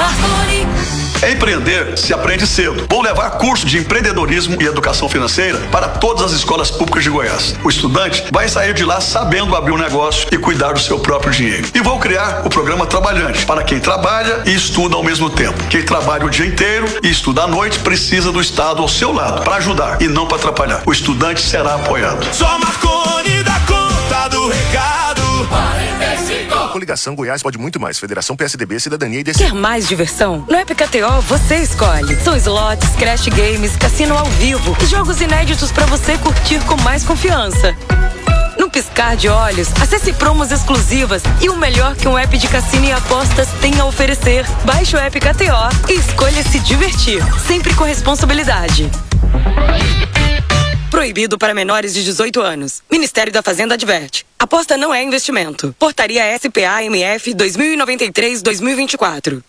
Marconi. Empreender se aprende cedo. Vou levar curso de empreendedorismo e educação financeira para todas as escolas públicas de Goiás. O estudante vai sair de lá sabendo abrir um negócio e cuidar do seu próprio dinheiro. E vou criar o programa Trabalhante, para quem trabalha e estuda ao mesmo tempo. Quem trabalha o dia inteiro e estuda à noite precisa do Estado ao seu lado para ajudar e não para atrapalhar. O estudante será apoiado. Só Marconi dá conta do recado. 45. Coligação Goiás pode muito mais. Federação PSDB, Cidadania e DC. Quer mais diversão? No App KTO você escolhe. São slots, crash games, cassino ao vivo e jogos inéditos para você curtir com mais confiança. No piscar de olhos, acesse promos exclusivas e o melhor que um app de cassino e apostas tem a oferecer. Baixe o App KTO e escolha se divertir, sempre com responsabilidade. Proibido para menores de 18 anos. Ministério da Fazenda adverte. Aposta não é investimento. Portaria SPA-MF 2093-2024.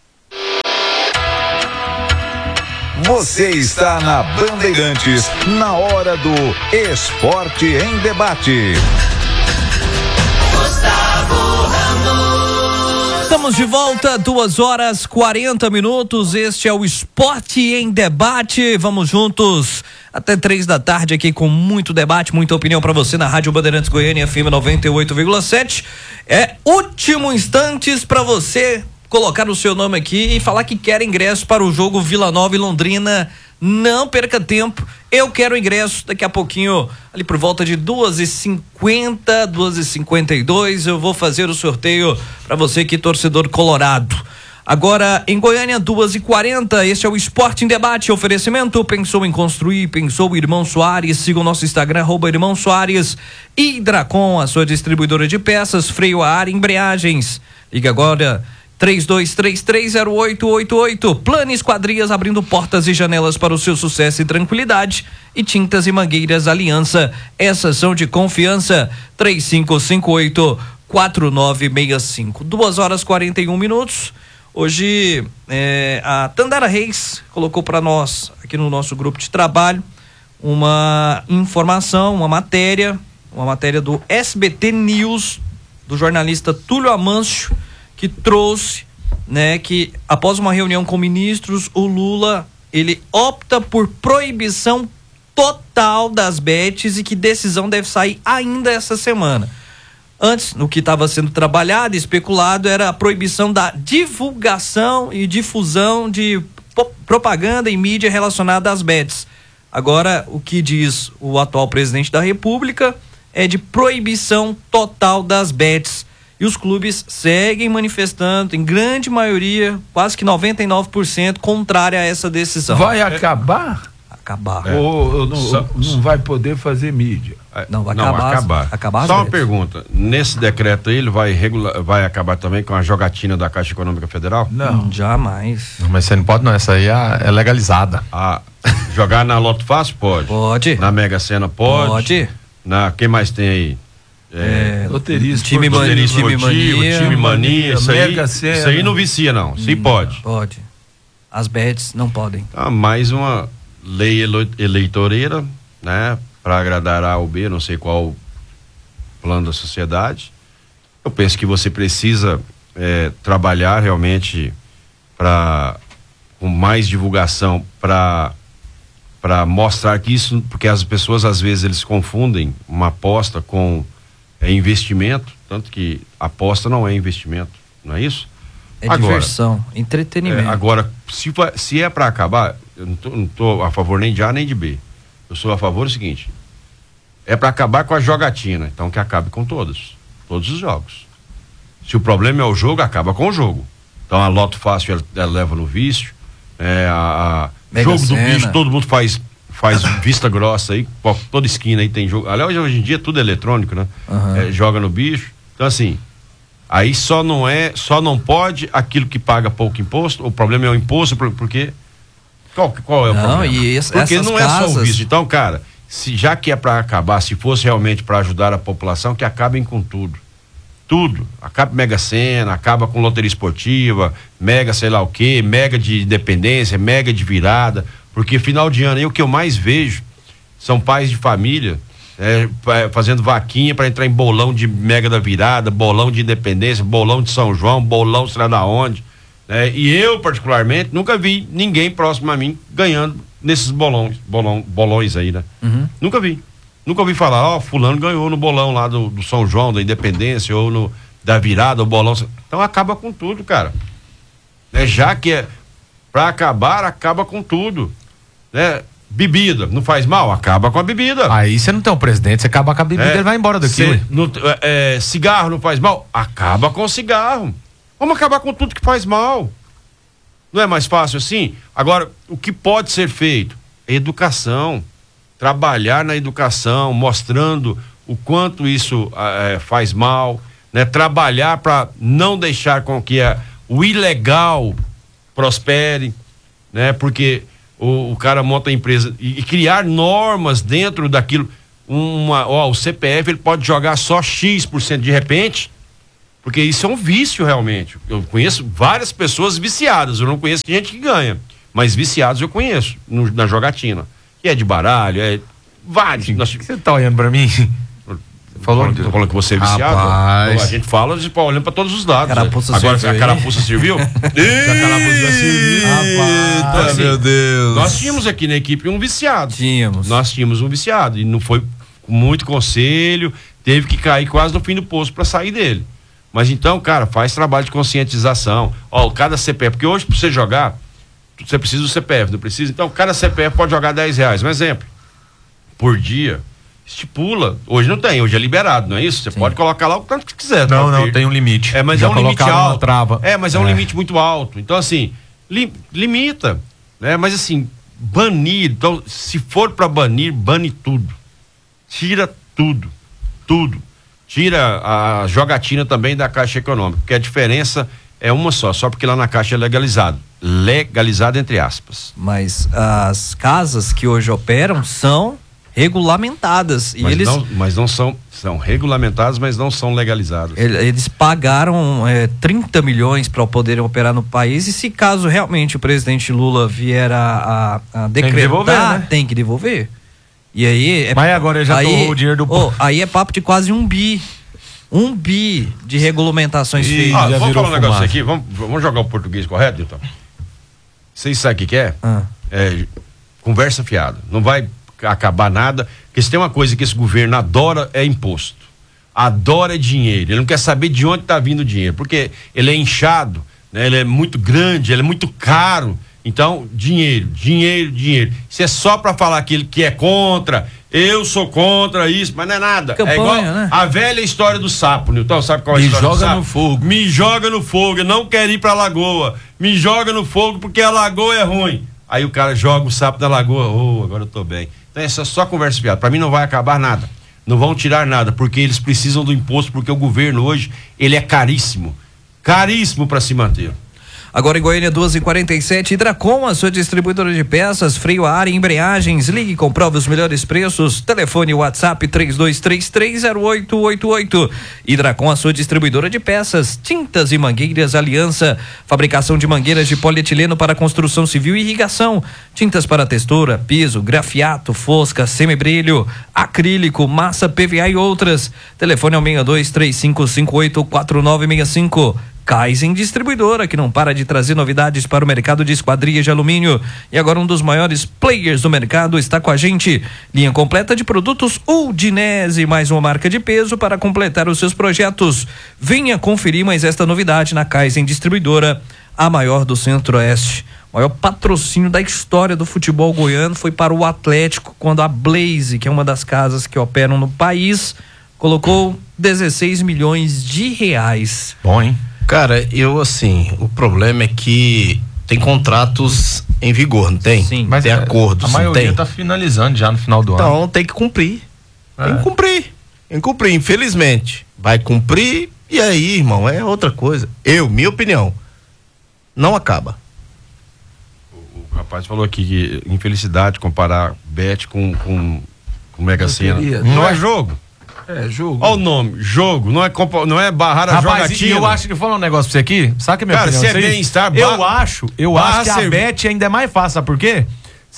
Você está na Bandeirantes, na hora do Esporte em Debate. Gustavo Ramos. Estamos de volta, 2h40. Este é o Esporte em Debate. Vamos juntos até 3 da tarde aqui com muito debate, muita opinião para você na Rádio Bandeirantes Goiânia FM 98,7. É último instantes para você colocar o seu nome aqui e falar que quer ingresso para o jogo Vila Nova e Londrina. Não perca tempo, eu quero ingresso. Daqui a pouquinho, ali por volta de 2h50, 2h52, eu vou fazer o sorteio para você que é torcedor colorado. Agora, em Goiânia, 2h40, este é o Esporte em Debate. Oferecimento, pensou em construir, pensou Irmão Soares. Siga o nosso Instagram, @Irmão Soares. Hidracom, a sua distribuidora de peças, freio a ar, embreagens. Liga agora, 32330888. Plano Esquadrias, abrindo portas e janelas para o seu sucesso e tranquilidade. E Tintas e Mangueiras Aliança, essas são de confiança. 3558-4965. 2h41. Hoje, a Tandara Reis colocou para nós, aqui no nosso grupo de trabalho, uma informação, uma matéria do SBT News, do jornalista Túlio Amâncio, que trouxe, né, que após uma reunião com ministros, o Lula, ele opta por proibição total das bets e que decisão deve sair ainda essa semana. Antes, no que estava sendo trabalhado e especulado, era a proibição da divulgação e difusão de propaganda e mídia relacionada às bets. Agora, o que diz o atual presidente da República é de proibição total das bets. E os clubes seguem manifestando, em grande maioria, quase que 99%, contrária a essa decisão. Vai acabar? Acabar. Ou não vai poder fazer mídia? Não, vai acabar. Só uma pergunta, nesse decreto aí, ele vai acabar também com a jogatina da Caixa Econômica Federal? Não, jamais. Não, mas você não pode, não, essa aí é legalizada. Jogar na Loto Fácil pode? Pode. Na Mega Sena pode? Quem mais tem aí? Loteria, time Mania, isso aí não vicia não, sim pode. Pode. As bets não podem. Mais uma lei eleitoreira, né, para agradar A ou B, não sei qual o plano da sociedade. Eu penso que você precisa trabalhar realmente com mais divulgação para mostrar que isso, porque as pessoas às vezes eles confundem uma aposta com investimento, tanto que aposta não é investimento, não é isso? Diversão, entretenimento. Agora, se é para acabar, eu não tô a favor nem de A nem de B. Eu sou a favor do seguinte: é para acabar com a jogatina, então que acabe com todos os jogos. Se o problema é o jogo, acaba com o jogo. Então a Loto Fácil ela leva no vício, jogo do bicho, todo mundo faz vista grossa aí, toda esquina aí tem jogo. Aliás, hoje em dia tudo é eletrônico, né? Joga no bicho. Então assim, aí só não pode aquilo que paga pouco imposto. O problema é o imposto, porque qual é o problema? Porque não é só o vício. Então, cara, já que é para acabar, se fosse realmente para ajudar a população, que acabem com tudo. Acaba Mega Sena, acaba com loteria esportiva, mega sei lá o quê, mega de independência, mega de virada, porque final de ano aí o que eu mais vejo são pais de família fazendo vaquinha para entrar em bolão de mega da virada, bolão de independência, bolão de São João, bolão sei lá da onde, né? E eu, particularmente, nunca vi ninguém próximo a mim ganhando nesses bolões aí, né? Nunca vi. Nunca ouvi falar, fulano ganhou no bolão lá do São João, da Independência, ou da virada, o bolão. Então acaba com tudo, cara. Né? Já que é pra acabar, acaba com tudo. Né? Bebida, não faz mal? Acaba com a bebida. Aí você não tem um presidente, você acaba com a bebida, ele vai embora daqui. Cigarro não faz mal? Acaba com o cigarro. Vamos acabar com tudo que faz mal. Não é mais fácil assim? Agora, o que pode ser feito? Educação. Trabalhar na educação, mostrando o quanto isso faz mal, né? Trabalhar para não deixar com que o ilegal prospere, né? Porque o cara monta a empresa e criar normas dentro daquilo. O CPF ele pode jogar só X% de repente, porque isso é um vício realmente. Eu conheço várias pessoas viciadas, eu não conheço gente que ganha, mas viciados eu conheço na jogatina. Que é de baralho, vários. O que você tá olhando pra mim? Tô falando que você é viciado. Rapaz. A gente fala olhando pra todos os lados. Carapuça Agora, se a serviu, carapuça serviu? Se a carapuça vai servir. Então, assim, meu Deus. nós tínhamos aqui na equipe um viciado. Nós tínhamos um viciado. E não foi com muito conselho, teve que cair quase no fim do poço pra sair dele. Mas então, cara, faz trabalho de conscientização. Cada CPF, porque hoje pra você jogar, você precisa do CPF, não precisa? Então, cada CPF pode jogar R$10. Um exemplo. Por dia. Estipula. Hoje não tem, hoje é liberado, não é isso? Você pode colocar lá o tanto que quiser. Não, tem um limite. Mas já é um limite alto. Trava. Mas é um limite muito alto. Então, assim, limita. Né? Mas, assim, banir. Então, se for pra banir, bane tudo. Tira tudo. Tudo. Tira a jogatina também da Caixa Econômica. Porque a diferença é uma só porque lá na Caixa é legalizado. Legalizado entre aspas. Mas as casas que hoje operam são regulamentadas. Mas não são regulamentadas, mas não são legalizadas. Eles pagaram 30 milhões para poderem operar no país, e se caso realmente o presidente Lula vier a decretar, tem que devolver. E aí... Mas agora ele já torrou o dinheiro do povo. Aí é papo de quase 1 bi. 1 bi de regulamentações feitas. Vamos falar um negócio aqui, vamos jogar o português correto, então? Vocês sabem o que é? Conversa fiada. Não vai acabar nada, porque se tem uma coisa que esse governo adora é imposto. Adora dinheiro. Ele não quer saber de onde está vindo o dinheiro, porque ele é inchado, né? Ele é muito grande, ele é muito caro. Então, dinheiro. Isso é só para falar que é contra. Eu sou contra isso, mas não é nada. Campanha, é igual, né? A velha história do sapo, Nilton. Sabe qual é a história do sapo? Me joga no fogo. Eu não quero ir pra lagoa. Me joga no fogo porque a lagoa é ruim. Aí o cara joga o sapo da lagoa. Agora eu tô bem. Então essa é só conversa fiada. Pra mim não vai acabar nada. Não vão tirar nada, porque eles precisam do imposto, porque o governo hoje, ele é caríssimo. Caríssimo para se manter. Agora em Goiânia, 2h47, Hidracom, a sua distribuidora de peças, freio a ar e embreagens. Ligue e comprove os melhores preços. Telefone WhatsApp 32330888. Hidracom, a sua distribuidora de peças, tintas e mangueiras Aliança. Fabricação de mangueiras de polietileno para construção civil e irrigação. Tintas para textura, piso, grafiato, fosca, semibrilho, acrílico, massa PVA e outras. Telefone é o 6235584965. Kaizen Distribuidora, que não para de trazer novidades para o mercado de esquadrias de alumínio. E agora um dos maiores players do mercado está com a gente. Linha completa de produtos Udinese, mais uma marca de peso para completar os seus projetos. Venha conferir mais esta novidade na Kaizen Distribuidora, a maior do Centro-Oeste. O maior patrocínio da história do futebol goiano foi para o Atlético, quando a Blaze, que é uma das casas que operam no país, colocou 16 milhões de reais. Bom, hein? Cara, o problema é que tem contratos em vigor, não tem? Sim, mas tem acordos, a maioria tem? Tá finalizando já no final do ano. Então tem que cumprir. Tem que cumprir, infelizmente. Vai cumprir e aí, irmão, é outra coisa. Minha opinião, não acaba. O rapaz falou aqui que infelicidade comparar Bet com Mega Sena. Não é jogo. É jogo. Olha o nome, jogo, não é barrar a jogatina. Eu acho que eu vou falar um negócio pra você aqui, sabe que é minha opinião? Se é bem-estar, eu acho que a Bet ainda é mais fácil, sabe por quê?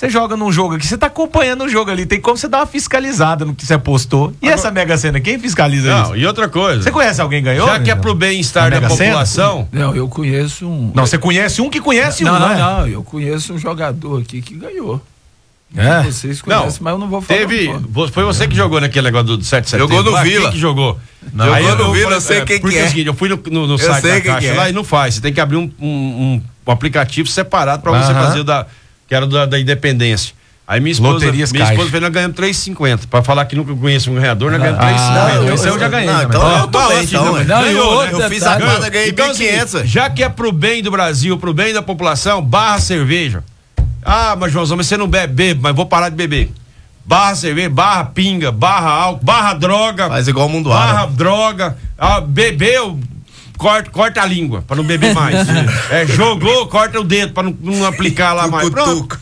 Você joga num jogo aqui, você tá acompanhando o jogo ali, tem como você dar uma fiscalizada no que você apostou. E essa Mega Sena, quem fiscaliza isso? Não, e outra coisa. Você conhece alguém que ganhou? Já que é pro bem-estar da população. Não, eu conheço um. Não, você conhece um que conhece não, um, né? Não, eu conheço um jogador aqui que ganhou. Vocês conhecem, mas eu não vou falar. Foi você que jogou naquele negócio do 7 de setembro. Jogou no Vila. Quem que jogou? Jogou no Vila, eu sei quem que é. É o seguinte, eu fui no site da Caixa lá e não faz. Você tem que abrir um aplicativo separado pra você fazer que era da Independência. Aí minha esposa fez, nós ganhamos 3,50. Pra falar que nunca conheço um ganhador, nós ganhamos 3,50. Esse eu já ganhei. Então eu tô bem, então. Eu fiz a quadra, ganhei então, 1.500. Já que é pro bem do Brasil, pro bem da população, barra cerveja. Ah, mas Joãozão, mas você não bebe, mas vou parar de beber. Barra cerveja, barra pinga, barra álcool, barra droga. Faz igual o mundo barra droga. Bebeu, corta a língua, pra não beber mais. Jogou, corta o dedo, pra não aplicar lá mais. Pronto.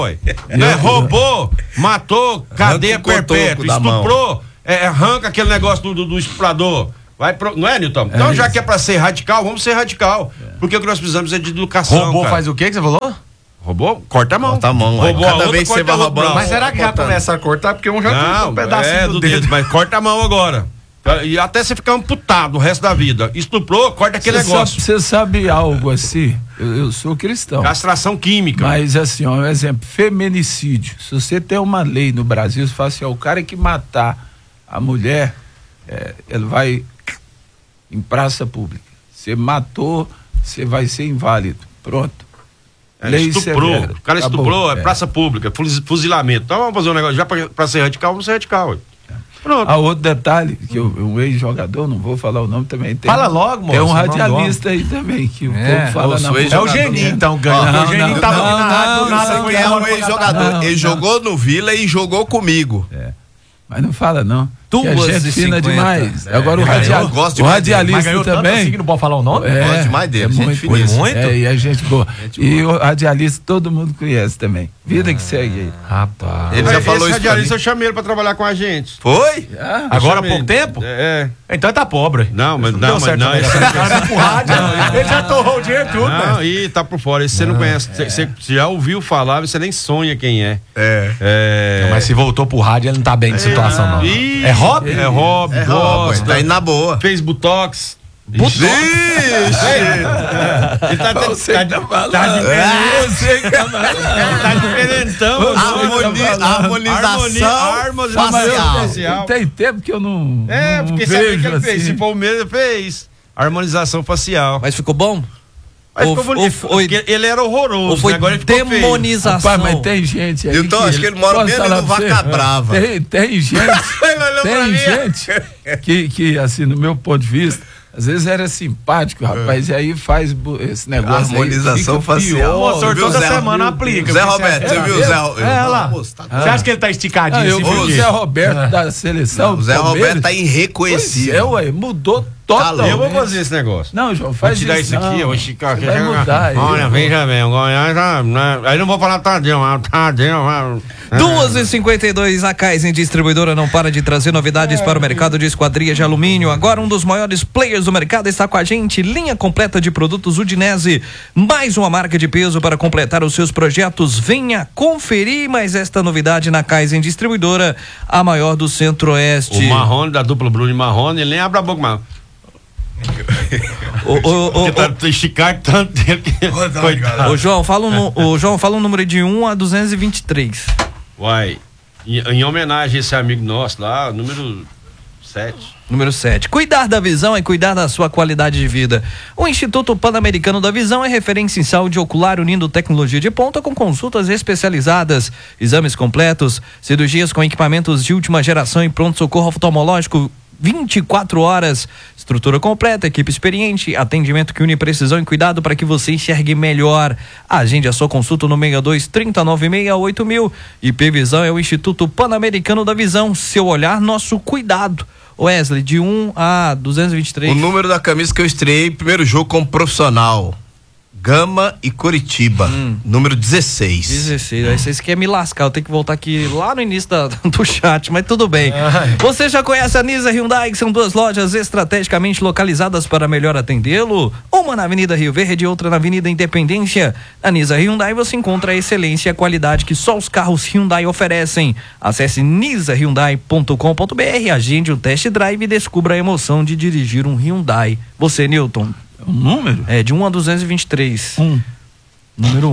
Roubou, matou, cadeia perpétua, estuprou, arranca aquele negócio do estuprador. Não é, Nilton? Então, já que é pra ser radical, vamos ser radical. Porque o que nós precisamos é de educação. Roubou, cara. Faz o que você falou? Roubou? Corta a mão. Corta a mão. Roubou cada vez que você vai roubando. Mas será que já começa a cortar? Porque um já cortou um pedacinho do dedo. Mas corta a mão agora. E até você ficar amputado o resto da vida. Estuprou, corta aquele negócio. Você sabe algo assim? Eu sou cristão. Castração química. Mas assim, um exemplo, feminicídio. Se você tem uma lei no Brasil, você fala assim, o cara que matar a mulher, ele vai em praça pública. Você matou, você vai ser inválido. Pronto. Lei estuprou. Severa. O cara estuprou, praça pública, fuzilamento. Então vamos fazer um negócio, já pra ser radical, vamos ser radical. Pronto. Outro detalhe, que um ex-jogador, não vou falar o nome também. Fala logo, moço. Tem um radialista aí também, que o povo fala na É o Geninho, então, ganhou. O Geninho tava do nada, foi um ex-jogador. Ele jogou no Vila e jogou comigo. Mas não fala, não. Duas gente fina demais. É. Agora o radialista também. Assim, não pode falar o nome? Gosto demais dele. Muito. E a gente boa. E o radialista todo mundo conhece também. Vida que segue aí. Rapaz. Ele já falou isso. Radialista eu chamei ele pra trabalhar com a gente. Foi? Agora há pouco tempo? Então tá pobre. Não, mas não. Ele já torrou o dinheiro tudo. Não, e tá por fora. Esse você não conhece. Você já ouviu falar, você nem sonha quem é. Mas se voltou pro rádio, ele não tá bem de situação, não. É hobby? É hobby, gosta. Tá indo na boa. Fez botox. Ixi! Ele tá diferentão. Harmonização facial. Tem tempo que eu não porque vejo sabe que ele assim. fez. Se for o mesmo, ele fez. Harmonização facial. Mas ficou bom? Mas ficou bonito. Ele era horroroso. Ou foi agora ele ficou demonização? Rapaz, mas tem gente aí. Então, acho que ele mora bem ali no Vaca Brava. Tem gente que, assim, no meu ponto de vista, às vezes era simpático, rapaz, e aí faz esse negócio. Harmonização facial. O senhor toda semana aplica. Zé Roberto, você viu o Zé Roberto? Lá. Você acha que ele tá esticadinho assim? O Zé Roberto da seleção. O Zé Roberto tá irreconhecível. Mudou totalmente. Eu vou fazer esse negócio. Não, João, faz tirar isso aqui, eu vou esticar aqui. Vai mudar. Olha, veja bem, aí não vou falar Tadeu. 2h52, a Kaizen Distribuidora não para de trazer novidades para o mercado de esquadrias de alumínio. Agora um dos maiores players do mercado está com a gente, linha completa de produtos Udinese, mais uma marca de peso para completar os seus projetos. Venha conferir mais esta novidade na Kaizen Distribuidora, a maior do Centro-Oeste. O Marrone, da dupla Bruno e Marrone, ele nem abre a boca mais. Tá esticado tanto tempo que... Ô João, fala o número de 1 a 223. Uai, em homenagem a esse amigo nosso lá, número 7. Número 7. Cuidar da visão é cuidar da sua qualidade de vida. O Instituto Pan-Americano da Visão é referência em saúde ocular, unindo tecnologia de ponta com consultas especializadas, exames completos, cirurgias com equipamentos de última geração e pronto-socorro oftalmológico 24 horas, estrutura completa, equipe experiente, atendimento que une precisão e cuidado para que você enxergue melhor. Agende a sua consulta no 62-3096-8000. IP Visão é o Instituto Pan-Americano da Visão, seu olhar, nosso cuidado. Wesley, de 1 a 223. O número da camisa que eu estreiei, primeiro jogo como profissional. Gama e Coritiba, número 16. 16. Aí vocês querem me lascar, eu tenho que voltar aqui lá no início do chat, mas tudo bem. Você já conhece a Nisa Hyundai, que são 2 lojas estrategicamente localizadas para melhor atendê-lo? Uma na Avenida Rio Verde e outra na Avenida Independência. Na Nisa Hyundai você encontra a excelência e a qualidade que só os carros Hyundai oferecem. Acesse nisahyundai.com.br, agende um test drive e descubra a emoção de dirigir um Hyundai. Você, Newton. Um número? É, de 1 a 223. Número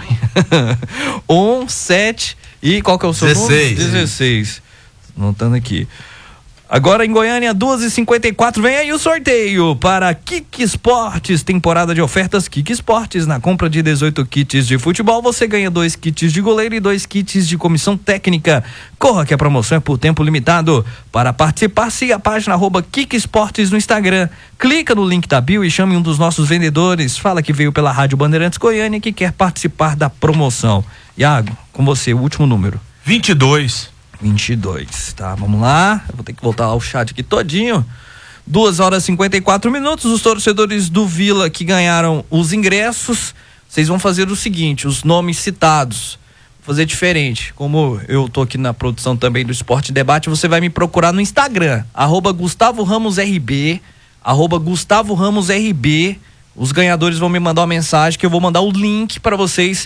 7 e qual que é o seu 16. número? 16. Anotando aqui. Agora em Goiânia, 2h54, vem aí o sorteio para Kik Esportes, temporada de ofertas Kik Esportes. Na compra de 18 kits de futebol, você ganha 2 kits de goleiro e 2 kits de comissão técnica. Corra que a promoção é por tempo limitado. Para participar, siga a página @Kik Esportes no Instagram. Clica no link da bio e chame um dos nossos vendedores. Fala que veio pela Rádio Bandeirantes Goiânia e que quer participar da promoção. Iago, com você, o último número. 22. 22, tá, vamos lá, eu vou ter que voltar ao chat aqui todinho. 2h54, os torcedores do Vila que ganharam os ingressos, vocês vão fazer o seguinte, os nomes citados, vou fazer diferente, como eu tô aqui na produção também do Esporte Debate, você vai me procurar no Instagram, @GustavoRamosRB, @GustavoRamosRB. Os ganhadores vão me mandar uma mensagem que eu vou mandar o link para vocês